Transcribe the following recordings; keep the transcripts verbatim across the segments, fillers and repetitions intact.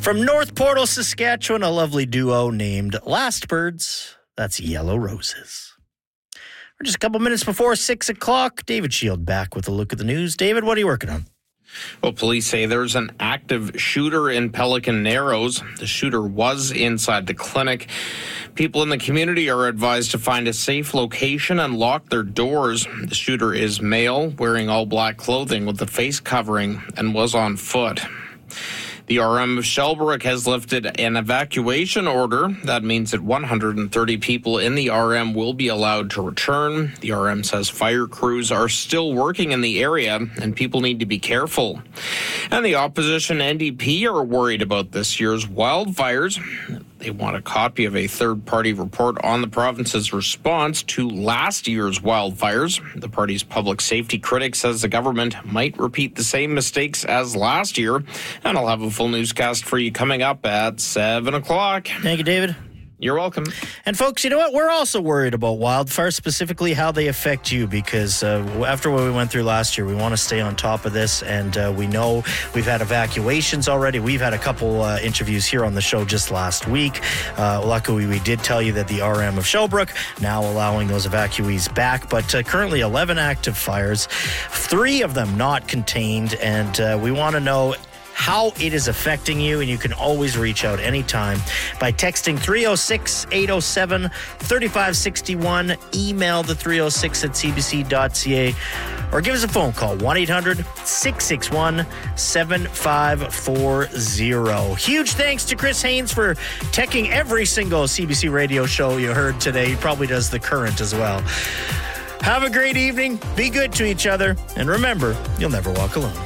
From North Portal, Saskatchewan, a lovely duo named Last Birds. That's Yellow Roses. We're just a couple minutes before six o'clock. David Shield back with a look at the news. David, what are you working on? Well, police say there's an active shooter in Pelican Narrows. The shooter was inside the clinic. People in the community are advised to find a safe location and lock their doors. The shooter is male, wearing all black clothing with a face covering, and was on foot. The R M of Shellbrook has lifted an evacuation order. That means that one hundred thirty people in the R M will be allowed to return. The R M says fire crews are still working in the area and people need to be careful. And the opposition N D P are worried about this year's wildfires. They want a copy of a third-party report on the province's response to last year's wildfires. The party's public safety critic says the government might repeat the same mistakes as last year. And I'll have a full newscast for you coming up at seven o'clock. Thank you, David. You're welcome. And folks, you know what? We're also worried about wildfires, specifically how they affect you, because uh, after what we went through last year, we want to stay on top of this. And uh, we know we've had evacuations already. We've had a couple uh, interviews here on the show just last week. Uh, luckily, we did tell you that the R M of Shellbrook now allowing those evacuees back. But uh, currently eleven active fires, three of them not contained. And uh, we want to know how it is affecting you, and you can always reach out anytime by texting three oh six, eight oh seven, three five six one, email the three oh six at c b c dot c a, or give us a phone call, one eight hundred, six six one, seven five four zero. Huge thanks to Chris Haynes for teching every single C B C radio show you heard today. He probably does The Current as well. Have a great evening, be good to each other, and remember, you'll never walk alone.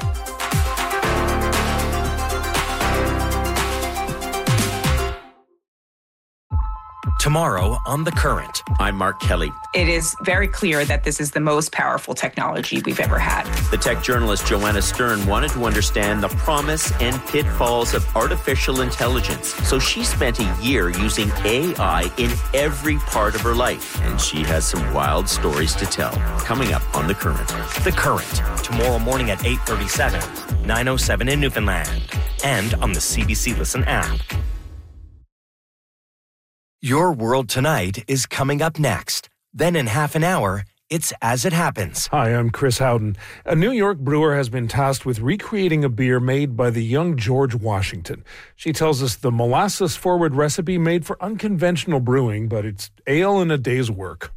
Tomorrow on The Current, I'm Mark Kelly. It is very clear that this is the most powerful technology we've ever had. The tech journalist Joanna Stern wanted to understand the promise and pitfalls of artificial intelligence. So she spent a year using A I in every part of her life. And she has some wild stories to tell. Coming up on The Current. The Current, tomorrow morning at eight thirty-seven, nine oh seven in Newfoundland. And on the C B C Listen app. Your World Tonight is coming up next. Then in half an hour, it's As It Happens. Hi, I'm Chris Howden. A New York brewer has been tasked with recreating a beer made by the young George Washington. She tells us the molasses-forward recipe made for unconventional brewing, but it's ale in a day's work.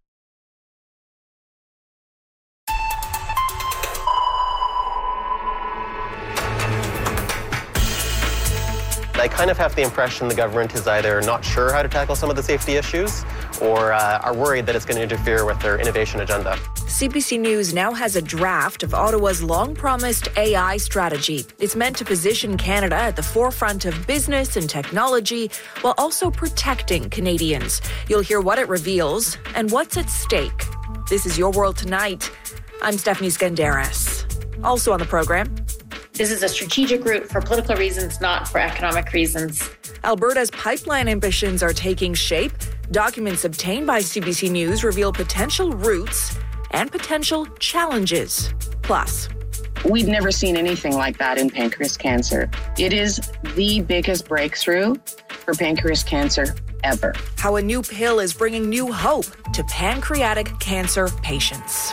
I kind of have the impression the government is either not sure how to tackle some of the safety issues or uh, are worried that it's going to interfere with their innovation agenda. C B C News now has a draft of Ottawa's long-promised A I strategy. It's meant to position Canada at the forefront of business and technology while also protecting Canadians. You'll hear what it reveals and what's at stake. This is Your World Tonight. I'm Stephanie Skandaris. Also on the program, this is a strategic route for political reasons, not for economic reasons. Alberta's pipeline ambitions are taking shape. Documents obtained by C B C News reveal potential routes and potential challenges. Plus, we've never seen anything like that in pancreas cancer. It is the biggest breakthrough for pancreas cancer ever. How a new pill is bringing new hope to pancreatic cancer patients.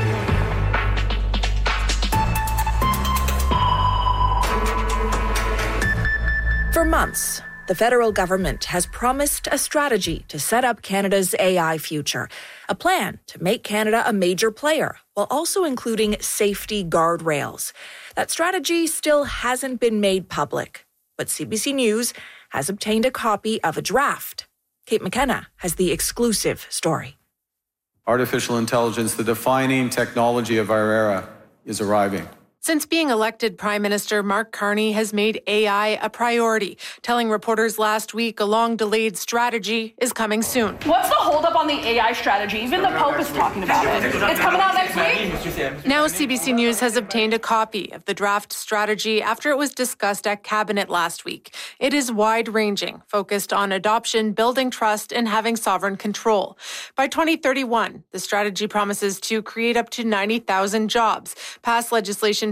For months, the federal government has promised a strategy to set up Canada's A I future, a plan to make Canada a major player while also including safety guardrails. That strategy still hasn't been made public, but C B C News has obtained a copy of a draft. Kate McKenna has the exclusive story. Artificial intelligence, the defining technology of our era, is arriving. Since being elected Prime Minister, Mark Carney has made A I a priority, telling reporters last week a long-delayed strategy is coming soon. What's the holdup on the A I strategy? Even the Pope is talking about it. It's coming out next week? Now C B C News has obtained a copy of the draft strategy after it was discussed at Cabinet last week. It is wide-ranging, focused on adoption, building trust, and having sovereign control. By twenty thirty-one, the strategy promises to create up to ninety thousand jobs, pass legislation